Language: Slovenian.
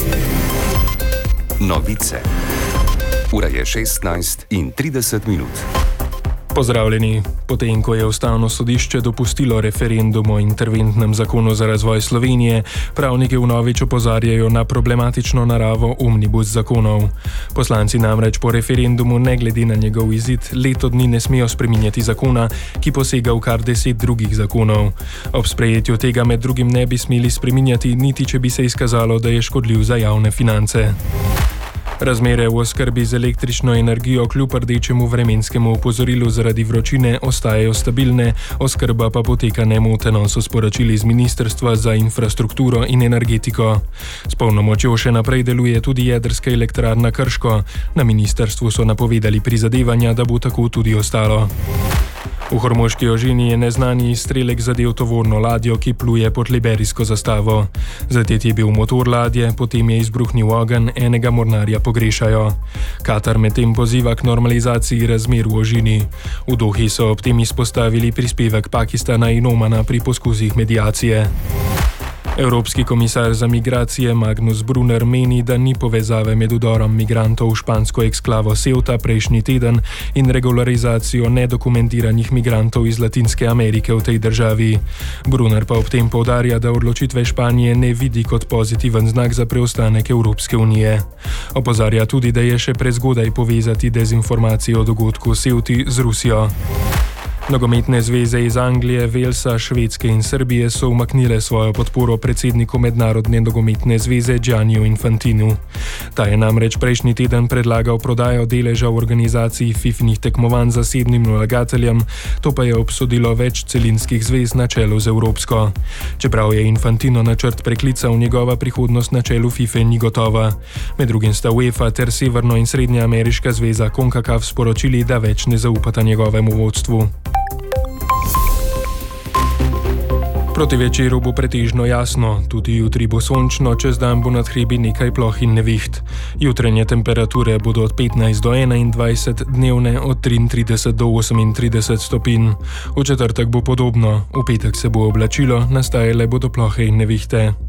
Novice. Ura je 16:30. Pozdravljeni. Potem, ko je Ustavno sodišče dopustilo referendum o interventnem zakonu za razvoj Slovenije, pravniki vnovič opozarjajo na problematično naravo omnibus zakonov. Poslanci namreč po referendumu, ne glede na njegov izid, leto dni ne smejo spreminjati zakona, ki posega v kar 10 drugih zakonov. Ob sprejetju tega med drugim ne bi smeli spreminjati, niti če bi se izkazalo, da je škodljiv za javne finance. Razmere v oskrbi z električno energijo kljub rdečemu vremenskemu opozorilu zaradi vročine ostajajo stabilne, oskrba pa poteka nemoteno, so sporočili iz Ministrstva za infrastrukturo in energetiko. S polno močjo še naprej deluje tudi jedrska elektrarna Krško. Na ministrstvu so napovedali prizadevanja, da bo tako tudi ostalo. V Hormuški ožini je neznani izstrelek zadel tovorno ladjo, ki pluje pod liberijsko zastavo. Zadet je bil motor ladje, potem je izbruhnil ogenj, enega mornarja pogrešajo. Katar medtem poziva k normalizaciji razmer v ožini. V Dohi so ob tem izpostavili prispevek Pakistana in Omana pri poskusih mediacije. Evropski komisar za migracije Magnus Brunner meni, da ni povezave med vdorom migrantov v špansko eksklavo Ceuta prejšnji teden in regularizacijo nedokumentiranih migrantov iz Latinske Amerike v tej državi. Brunner pa ob tem poudarja, da odločitve Španije ne vidi kot pozitiven znak za preostanek Evropske unije. Opozarja tudi, da je še prezgodaj povezati dezinformacije o dogodku v Ceuti z Rusijo. Nogometne zveze iz Anglije, Walesa, Švedske in Srbije so umaknile svojo podporo predsedniku Mednarodne nogometne zveze Gianniju Infantinu. Ta je namreč prejšnji teden predlagal prodajo deleža v organizaciji FIFA-nih tekmovanj zasebnim vlagateljem, to pa je obsodilo več celinskih zvez na čelu z Evropsko. Čeprav je Infantino načrt preklical, njegova prihodnost na čelu FIFA ni gotova. Med drugim sta UEFA ter Severno- in Srednjeameriška zveza CONCACAF sporočili, da več ne zaupata njegovemu vodstvu. Proti večeru bo pretežno jasno, tudi jutri bo sončno, čez dan bo nad hribi nekaj ploh in neviht. Jutranje temperature bodo od 15 do 21, dnevne od 33 do 38 stopinj. V četrtek bo podobno, v petek se bo oblačilo, nastajale bodo plohe in nevihte.